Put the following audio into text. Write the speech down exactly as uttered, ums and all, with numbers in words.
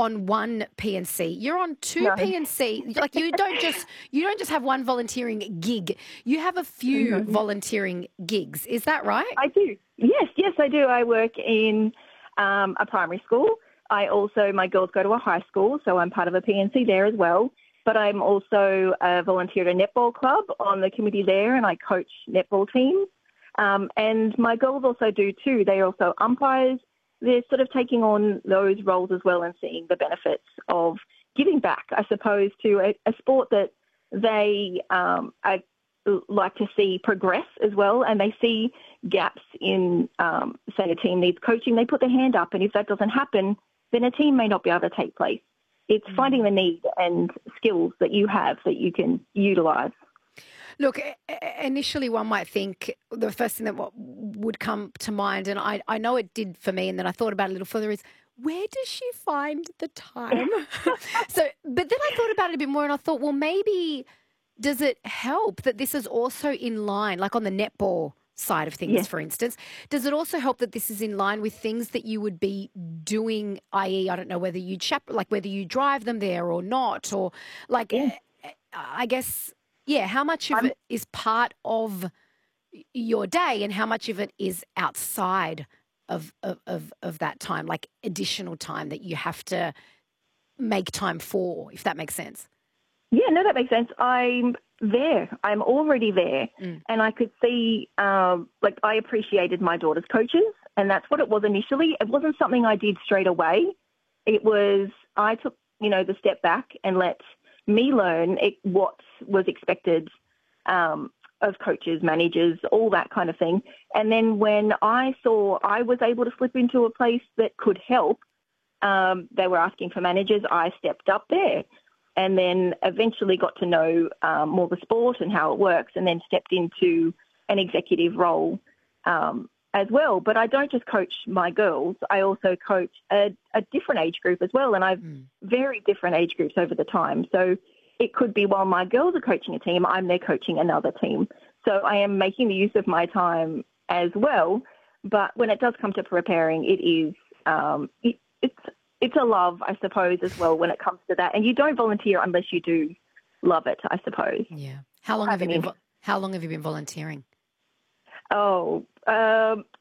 on one P N C. You're on two No. P N C. Like you don't just you don't just have one volunteering gig. You have a few No. volunteering gigs. Is that right? I do. Yes, yes, I do. I work in um, a primary school. I also, my girls go to a high school, so I'm part of a P N C there as well. But I'm also a volunteer at a netball club on the committee there, and I coach netball teams. Um, and my girls also do too. They're also umpires. They're sort of taking on those roles as well and seeing the benefits of giving back, I suppose, to a, a sport that they um, are, like to see progress as well, and they see gaps in, um, say, a team needs coaching. They put their hand up, and if that doesn't happen, then a team may not be able to take place. It's mm. finding the need and skills that you have that you can utilise. Look, initially one might think the first thing that would come to mind, and I, I know it did for me, and then I thought about it a little further, is where does she find the time? so, but then I thought about it a bit more, and I thought, well, maybe does it help that this is also in line, like on the netball side of things, yes. for instance, does it also help that this is in line with things that you would be doing, that is, I don't know whether you chap, like whether you drive them there or not, or like, yeah. I guess, yeah, how much of I'm, it is part of your day and how much of it is outside of, of, of, of that time, like additional time that you have to make time for, if that makes sense? Yeah, no, that makes sense. I'm there. I'm already there. Mm. And I could see, um, like, I appreciated my daughter's coaches, and that's what it was initially. It wasn't something I did straight away. It was, I took, you know, the step back and let me learn it, what was expected um, of coaches, managers, all that kind of thing. And then when I saw I was able to slip into a place that could help, um, they were asking for managers, I stepped up there. And then eventually got to know um, more the sport and how it works, and then stepped into an executive role um, as well. But I don't just coach my girls. I also coach a, a different age group as well, and I've mm. very different age groups over the time. So it could be while my girls are coaching a team, I'm there coaching another team. So I am making the use of my time as well. But when it does come to preparing, it is um, it, it's It's a love, I suppose, as well when it comes to that. And you don't volunteer unless you do love it, I suppose. Yeah. How long have you been? Vo- how long have you been volunteering? Oh, um,